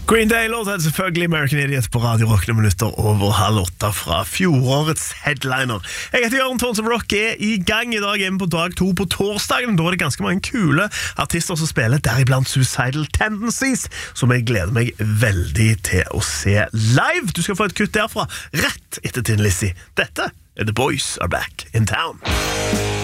Green Day låter selvfølgelig American Idiot på Radio Rock noen minutter over 7:30 fra fjorårets headliner. Jeg heter Jørgen Thornsen Rock i gang i dag hjemme på dag 2 på torsdagen. Da er det ganske mange kule artister som spiller, deriblant Suicidal Tendencies, som jeg gleder meg veldig til å se live. Du skal få et kutt derfra rett etter Tin Lizzy. Dette er The Boys Are Back in Town.